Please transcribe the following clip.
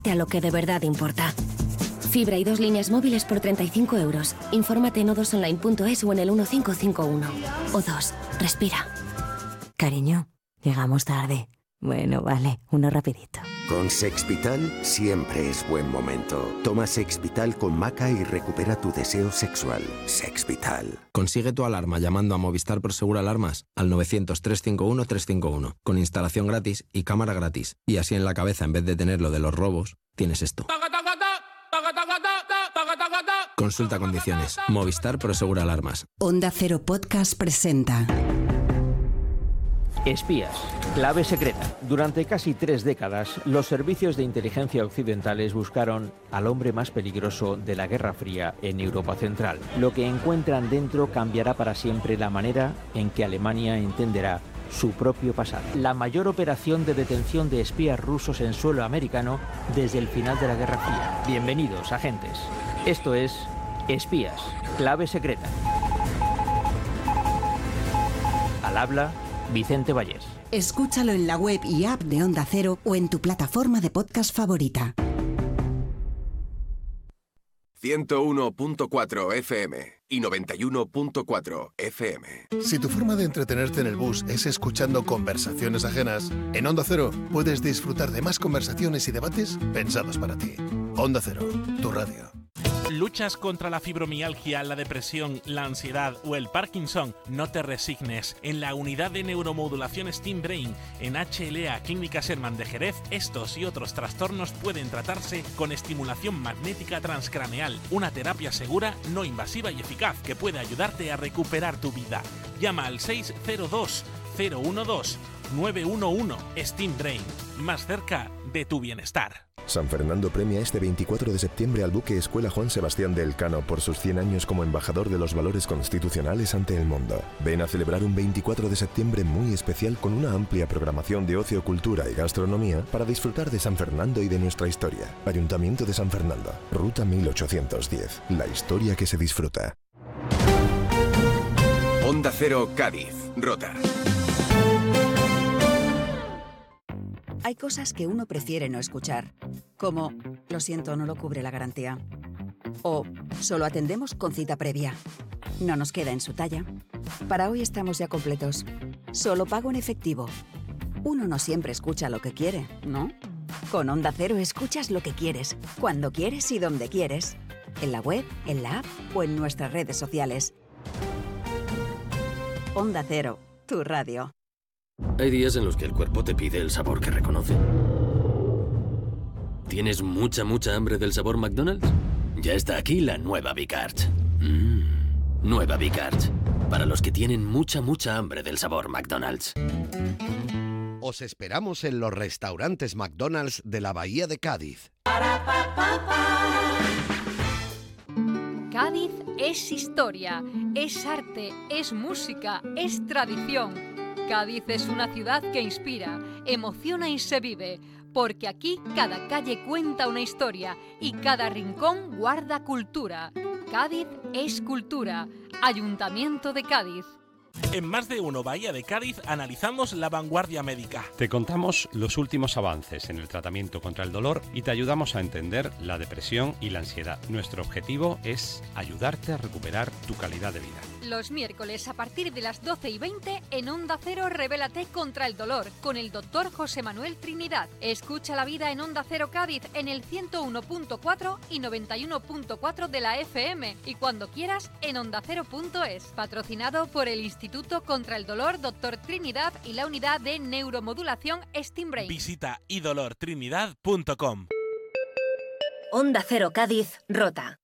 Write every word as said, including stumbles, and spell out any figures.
a lo que de verdad importa. Fibra y dos líneas móviles por treinta y cinco euros. Infórmate en o dos online punto es o en el uno cinco cinco uno. O dos, respira. Cariño, llegamos tarde. Bueno, vale, uno rapidito. Con Sexvital siempre es buen momento. Toma Sexvital con maca y recupera tu deseo sexual. Sexvital. Consigue tu alarma llamando a Movistar Prosegur Alarmas al novecientos, trescientos cincuenta y uno, trescientos cincuenta y uno, con instalación gratis y cámara gratis. Y así en la cabeza, en vez de tener lo de los robos, tienes esto. Consulta condiciones. Movistar Prosegur Alarmas. Onda Cero Podcast presenta Espías, clave secreta. Durante casi tres décadas, los servicios de inteligencia occidentales buscaron al hombre más peligroso de la Guerra Fría en Europa Central. Lo que encuentran dentro cambiará para siempre la manera en que Alemania entenderá su propio pasado. La mayor operación de detención de espías rusos en suelo americano desde el final de la Guerra Fría. Bienvenidos, agentes. Esto es Espías, clave secreta. Al habla Vicente Vallés. Escúchalo en la web y app de Onda Cero o en tu plataforma de podcast favorita. ciento uno punto cuatro F M y noventa y uno punto cuatro F M. Si tu forma de entretenerte en el bus es escuchando conversaciones ajenas, en Onda Cero puedes disfrutar de más conversaciones y debates pensados para ti. Onda Cero, tu radio. ¿Luchas contra la fibromialgia, la depresión, la ansiedad o el Parkinson? No te resignes. En la unidad de neuromodulación Steam Brain en H L A Clínicas Herman de Jerez, estos y otros trastornos pueden tratarse con estimulación magnética transcraneal, una terapia segura, no invasiva y eficaz que puede ayudarte a recuperar tu vida. Llama al seis cero dos, cero uno dos, nueve uno uno. Steam Brain, más cerca de tu bienestar. San Fernando premia este veinticuatro de septiembre al buque Escuela Juan Sebastián de Elcano por sus cien años como embajador de los valores constitucionales ante el mundo. Ven a celebrar un veinticuatro de septiembre muy especial con una amplia programación de ocio, cultura y gastronomía para disfrutar de San Fernando y de nuestra historia. Ayuntamiento de San Fernando, Ruta mil ochocientos diez. La historia que se disfruta. Onda Cero Cádiz, Rota. Hay cosas que uno prefiere no escuchar, como lo siento, no lo cubre la garantía. O solo atendemos con cita previa. No nos queda en su talla. Para hoy estamos ya completos. Solo pago en efectivo. Uno no siempre escucha lo que quiere, ¿no? Con Onda Cero escuchas lo que quieres, cuando quieres y donde quieres. En la web, en la app o en nuestras redes sociales. Onda Cero, tu radio. Hay días en los que el cuerpo te pide el sabor que reconoce. ¿Tienes mucha, mucha hambre del sabor McDonald's? Ya está aquí la nueva Bicarch. Mmm, nueva Bicarch. Para los que tienen mucha, mucha hambre del sabor McDonald's. Os esperamos en los restaurantes McDonald's de la Bahía de Cádiz. Cádiz es historia, es arte, es música, es tradición. Cádiz es una ciudad que inspira, emociona y se vive, porque aquí cada calle cuenta una historia y cada rincón guarda cultura. Cádiz es cultura. Ayuntamiento de Cádiz. En Más de Uno Bahía de Cádiz analizamos la vanguardia médica. Te contamos los últimos avances en el tratamiento contra el dolor y te ayudamos a entender la depresión y la ansiedad. Nuestro objetivo es ayudarte a recuperar tu calidad de vida. Los miércoles a partir de las doce y veinte en Onda Cero Revélate contra el dolor con el doctor José Manuel Trinidad. Escucha la vida en Onda Cero Cádiz en el ciento uno punto cuatro y noventa y uno punto cuatro de la F M y cuando quieras en onda cero punto es. Patrocinado por el Instituto contra el Dolor doctor Trinidad y la unidad de neuromodulación Steam Brain. Visita idolor trinidad punto com. Onda Cero Cádiz, Rota.